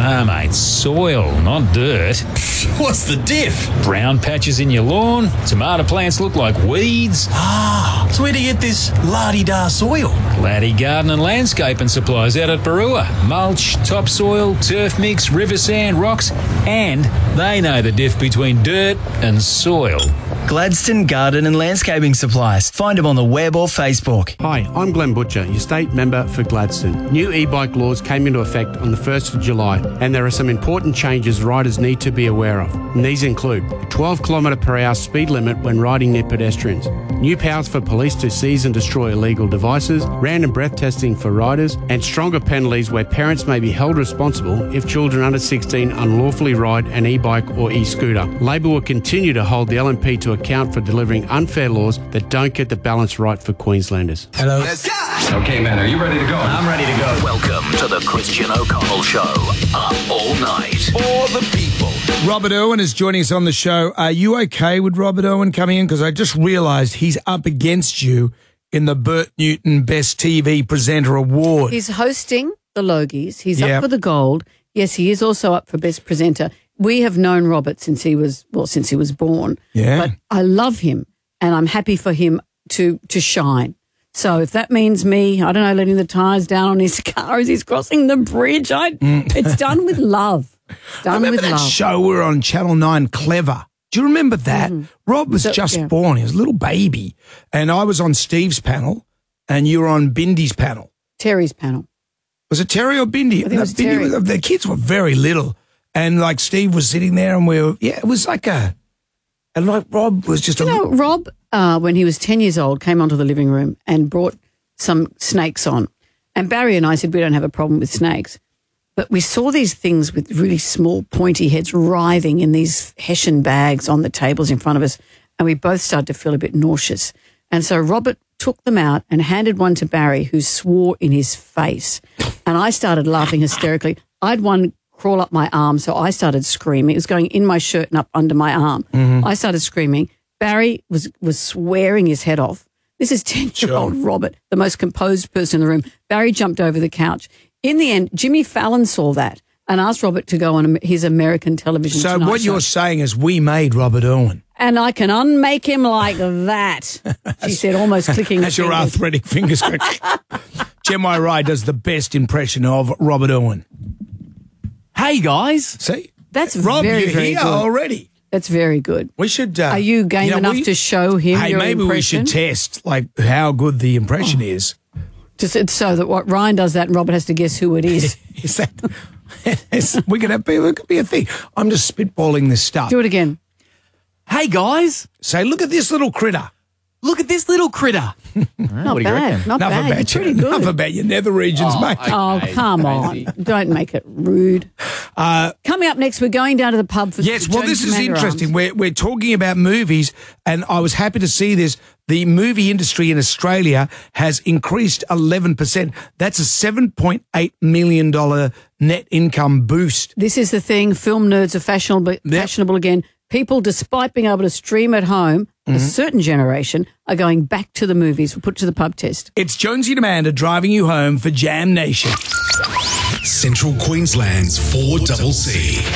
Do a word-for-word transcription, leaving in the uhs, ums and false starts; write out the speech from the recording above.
Ah, mate, soil, not dirt. What's the diff? Brown patches in your lawn, tomato plants look like weeds. Ah, so where do you get this la-di-da soil? Laddie Garden and Landscaping Supplies out at Barua. Mulch, topsoil, turf mix, river sand, rocks, and they know the diff between dirt and soil. Gladstone Garden and Landscaping Supplies. Find them on the web or Facebook. Hi, I'm Glenn Butcher, your state member for Gladstone. New e-bike laws came into effect on the first of July, and there are some important changes riders need to be aware of. And these include a twelve kilometre per hour speed limit when riding near pedestrians, new powers for police to seize and destroy illegal devices, random breath testing for riders, and stronger penalties where parents may be held responsible if children under sixteen unlawfully ride an e-bike or e-scooter. Labor will continue to hold the L N P to account for delivering unfair laws that don't get the balance right for Queenslanders. Hello. Let's go! Okay, man, are you ready to go? I'm ready to go. Welcome to the Christian O'Connell Show. Up all night. For the people. Robert Irwin is joining us on the show. Are you okay with Robert Irwin coming in? Because I just realised he's up against you in the Bert Newton Best T V Presenter Award. He's hosting the Logies. He's Yep. up for the gold. Yes, he is also up for Best Presenter. We have known Robert since he was, well, since he was born. Yeah. But I love him and I'm happy for him to to shine. So if that means me, I don't know, letting the tyres down on his car as he's crossing the bridge, I, it's done with love. I Done remember with that love. show we were on Channel nine, Clever. Do you remember that? Rob was So- just yeah. born. He was a little baby. And I was on Steve's panel and you were on Bindy's panel. Terry's panel. Was it Terry or Bindy? I think it was Bindy Terry. was- the kids were very little. And like Steve was sitting there and we were, yeah, it was like a, and like Rob was just You a know, Rob, uh, when he was ten years old, came onto the living room and brought some snakes on. And Barry and I said, we don't have a problem with snakes. But we saw these things with really small, pointy heads writhing in these Hessian bags on the tables in front of us. And we both started to feel a bit nauseous. And so Robert took them out and handed one to Barry, who swore in his face. And I started laughing hysterically. I had one crawl up my arm, so I started screaming. It was going in my shirt and up under my arm. I started screaming. Barry was, was swearing his head off. This is ten-year-old Robert, the most composed person in the room. Barry jumped over the couch. In the end, Jimmy Fallon saw that and asked Robert to go on his American television So Tonight what Show. you're saying is we made Robert Irwin. And I can unmake him like that, she said, almost clicking That's her your fingers. arthritic fingers. Gemma Rai does the best impression of Robert Irwin. Hey, guys. See? That's Rob, very, you're very here good. already. That's very good. We should. Uh, Are you game know, enough we- to show him Hey, your maybe impression? we should test like how good the impression is. Just so that what Ryan does that and Robert has to guess who it is. Is that? It's, we could have. It could be a thing. I'm just spitballing this stuff. Do it again. Hey, guys. Say, look at this little critter. Look at this little critter. Not what do you bad. reckon? Not Enough bad. about You're pretty you. good. Enough about your nether regions, mate. Oh, come on. Don't make it rude. Uh, Coming up next, we're going down to the pub for Yes, the well, this Jones is Commander interesting. Arms. We're, we're talking about movies, and I was happy to see this. The movie industry in Australia has increased eleven percent. That's a seven point eight million dollars net income boost. This is the thing. Film nerds are fashionable, fashionable again. People, despite being able to stream at home, Mm-hmm. a certain generation are going back to the movies. We'll put it to the pub test. It's Jonesy and Amanda driving you home for Jam Nation. Central Queensland's four C C.